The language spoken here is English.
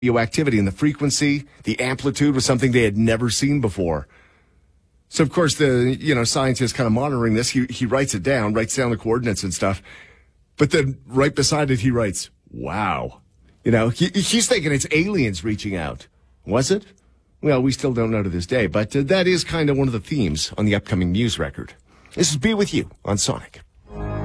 radioactivity, and the frequency, the amplitude was something they had never seen before. So, of course, the scientist kind of monitoring this, he writes it down, writes down the coordinates and stuff. But then right beside it, he writes, wow. He's thinking it's aliens reaching out. Was it? Well, we still don't know to this day, but that is kind of one of the themes on the upcoming news record. This is Be With You on Sonic.